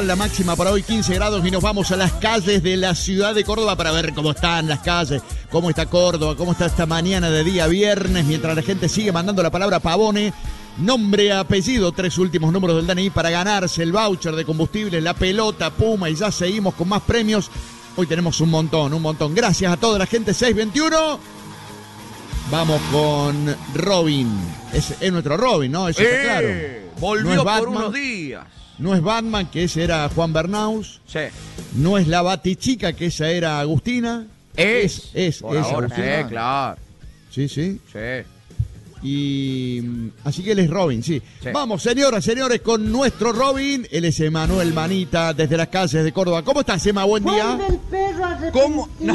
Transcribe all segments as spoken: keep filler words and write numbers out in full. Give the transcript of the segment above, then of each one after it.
La máxima para hoy quince grados y nos vamos a las calles de la ciudad de Córdoba para ver cómo están las calles, cómo está Córdoba, cómo está esta mañana de día viernes, mientras la gente sigue mandando la palabra Pavone, nombre, apellido, tres últimos números del D N I para ganarse el voucher de combustible, la pelota, Puma, y ya seguimos con más premios. Hoy tenemos un montón, un montón. Gracias a toda la gente. seis veintiuno. Vamos con Robin. Es, es nuestro Robin, ¿no? Eso eh, está claro. Volvió no por Batman, unos días. No es Batman, que ese era Juan Bernaus. Sí. No es la Batichica, que esa era Agustina. Es. Es, es, por es ahora, Agustina. sí, claro. Sí, sí. Sí. Y así que él es Robin, sí. Sí. Vamos, señoras, señores, con nuestro Robin. Él es Emanuel Manita, desde las calles de Córdoba. ¿Cómo estás, Ema? Buen día. Vuelve el perro arrepentido. ¿Cómo? No.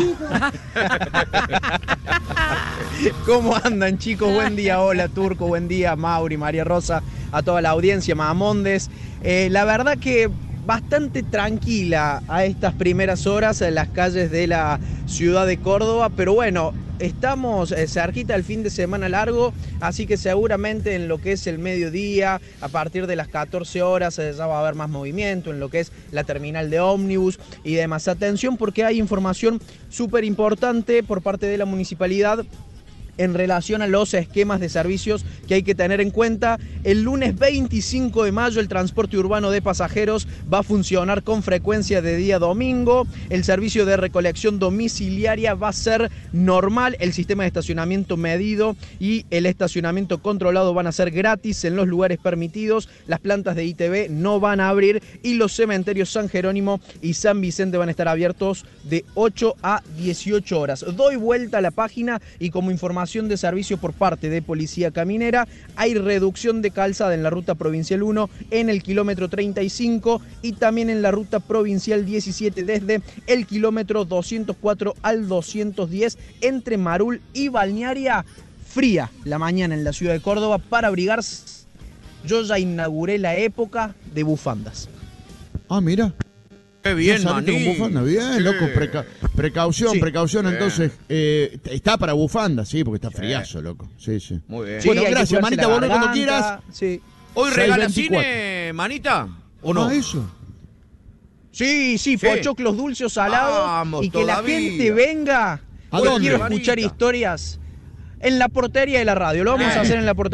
¿Cómo andan, chicos? Buen día, hola Turco, buen día Mauri, María Rosa, a toda la audiencia, Mamamondes. Eh, la verdad que bastante tranquila a estas primeras horas en las calles de la ciudad de Córdoba, pero bueno, estamos eh, cerquita del fin de semana largo, así que seguramente en lo que es el mediodía, a partir de las catorce horas, eh, ya va a haber más movimiento en lo que es la terminal de ómnibus y demás. Atención porque hay información súper importante por parte de la municipalidad en relación a los esquemas de servicios que hay que tener en cuenta. El lunes veinticinco de mayo el transporte urbano de pasajeros va a funcionar con frecuencia de día domingo. El servicio de recolección domiciliaria va a ser normal. El sistema de estacionamiento medido y el estacionamiento controlado van a ser gratis en los lugares permitidos. Las plantas de I T V no van a abrir y los cementerios San Jerónimo y San Vicente van a estar abiertos de ocho a dieciocho horas. Doy vuelta a la página y como información de servicio por parte de Policía Caminera, hay reducción de calzada en la ruta provincial uno en el kilómetro treinta y cinco y también en la ruta provincial diecisiete desde el kilómetro doscientos cuatro al doscientos diez entre Marul y Balnearia. Fría la mañana en la ciudad de Córdoba para abrigarse. Yo ya inauguré la época de bufandas. Ah, mira. Qué bien, ¿Ya saliste maní. con bufanda? Bien, Sí. loco. Preca- precaución, Sí. precaución. Bien. Entonces, eh, está para bufanda, sí, porque está Sí. friazo, loco. Sí, sí. Muy bien. Sí, Bueno, hay que gracias, cuidarse manita, la volvé cuando garganta. quieras. Sí. ¿Hoy seis regala veinticuatro. cine, manita? ¿O no? Ah, eso. Sí, sí, Sí. pochoclos dulces o salados. Vamos, y que la todavía. gente venga. ¿A Porque dónde? quiero escuchar Marita. historias en la portería de la radio. Lo vamos Eh. a hacer en la portería.